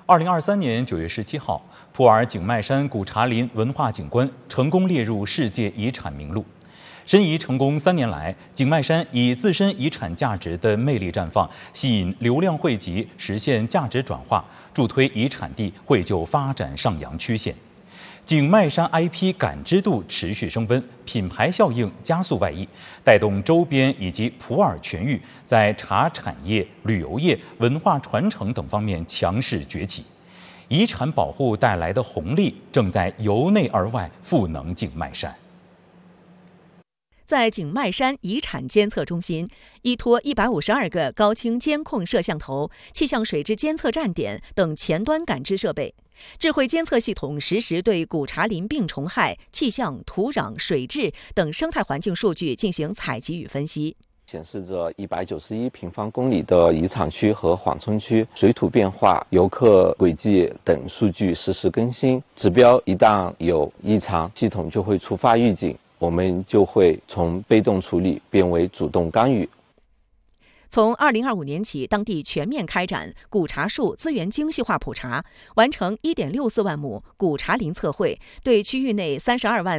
2023年9月17号，普洱景迈山古茶林文化景观成功列入世界遗产名录。申遗成功3年来，景迈山以自身遗产价值的魅力绽放，吸引流量汇集，实现价值转化，助推遗产地绘就发展上扬曲线。景迈山 IP 感知度持续升温，品牌效应加速外溢，带动周边以及普洱全域在茶产业、旅游业、文化传承等方面强势崛起。遗产保护带来的红利正在由内而外赋能景迈山。 在景迈山遗产监测中心，依托152个高清监控摄像头、气象水质监测站点等前端感知设备，智慧监测系统实时对古茶林病虫害、气象、土壤、水质等生态环境数据进行采集与分析。 显示着191平方公里的遗产区和缓冲区水土变化、游客轨迹等数据实时更新，指标一旦有异常，系统就会触发预警，我们就会从被动处理变为主动干预。 从2025年起，当地全面开展古茶树资源精细化普查，完成1.64万亩古茶林测绘，对区域内32万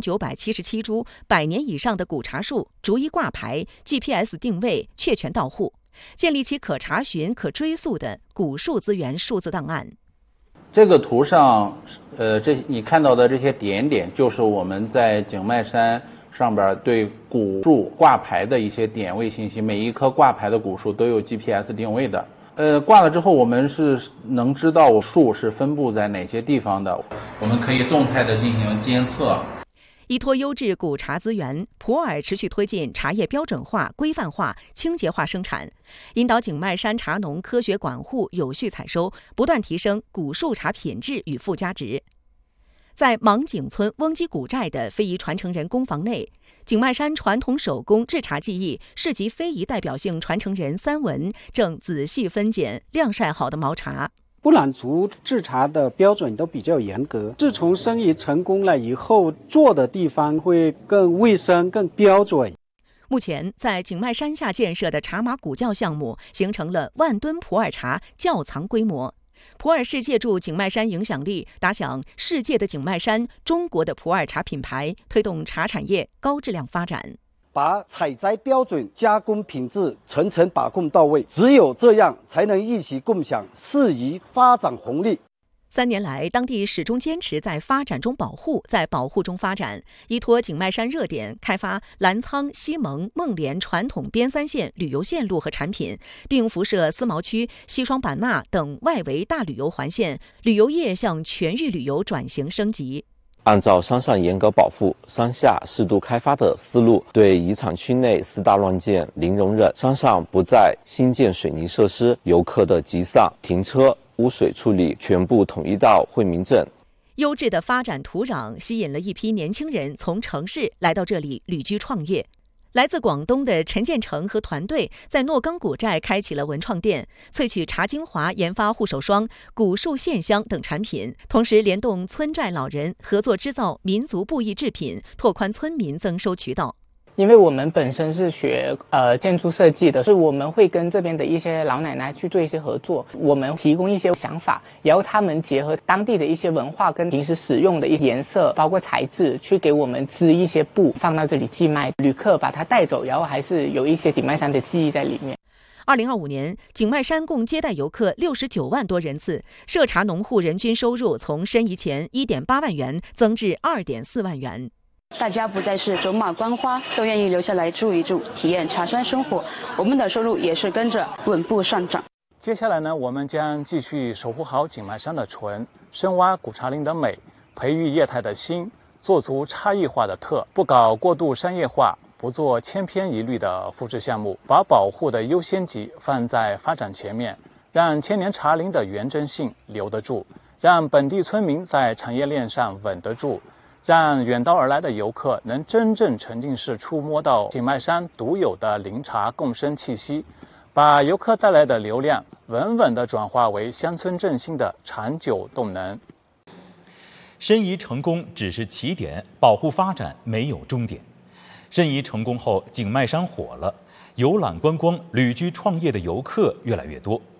3977株100年以上的古茶树逐一挂牌、GPS 定位，确权到户，建立起可查询、可追溯的古树资源数字档案。 这个图上，你看到的这些点点，就是我们在景迈山上边对古树挂牌的一些点位信息，每一棵挂牌的古树都有 GPS 定位的。挂了之后，我们是能知道树是分布在哪些地方的，我们可以动态的进行监测。 依托优质古茶资源，普洱持续推进茶叶标准化、规范化、清洁化生产，引导景迈山茶农科学管护、有序采收，不断提升古树茶品质与附加值。在芒景村翁基古寨的非遗传承人工房内，景迈山传统手工制茶技艺市级非遗代表性传承人3文正仔细分拣晾晒好的毛茶。 布朗族制茶的标准都比较严格，自从申遗成功了以后，做的地方会更卫生、更标准。 目前，在景迈山下建设的茶马古窖项目，形成了万吨普洱茶窖藏规模。普洱市借助景迈山影响力，打响世界的景迈山、中国的普洱茶品牌，推动茶产业高质量发展。 把采摘标准、加工品质层层把控到位，只有这样才能一起共享适宜发展红利。 3年来，当地始终坚持在发展中保护，在保护中发展，依托景迈山热点，开发澜沧、西蒙、孟连传统边3线旅游线路和产品，并辐射思茅区、西双版纳等外围大旅游环线，旅游业向全域旅游转型升级。 按照山上严格保护、山下适度开发的思路，对遗产区内4大乱建零容忍，山上不再新建水泥设施，游客的集散、停车、污水处理全部统一到惠民镇。 优质的发展土壤吸引了一批年轻人从城市来到这里旅居创业。来自广东的陈建成和团队在诺冈古寨开启了文创店，萃取茶精华研发护手霜、古树线香等产品，同时联动村寨老人合作制造民族布艺制品，拓宽村民增收渠道。 因为我们本身是学建筑设计的，是我们会跟这边的一些老奶奶去做一些合作，我们提供一些想法，然后他们结合当地的一些文化跟平时使用的一些颜色，包括材质，去给我们织一些布放到这里寄卖，旅客把它带走，然后还是有一些景迈山的记忆在里面。 2025年，景迈山共接待游客69万多人次，涉茶农户人均收入从申遗前1.8万元增至2.4万元。 大家不再是走马观花，都愿意留下来住一住，体验茶山生活，我们的收入也是跟着稳步上涨。 接下来呢，我们将继续守护好景迈山的纯，深挖古茶林的美，培育业态的新，做足差异化的特，不搞过度商业化，不做千篇一律的复制项目，把保护的优先级放在发展前面，让千年茶林的原真性留得住，让本地村民在产业链上稳得住，让远道而来的游客能真正沉浸式触摸到景迈山独有的林茶共生气息，把游客带来的流量稳稳地转化为乡村振兴的长久动能。 申遗成功只是起点，保护发展没有终点。申遗成功后，景迈山火了，游览观光、旅居创业的游客越来越多。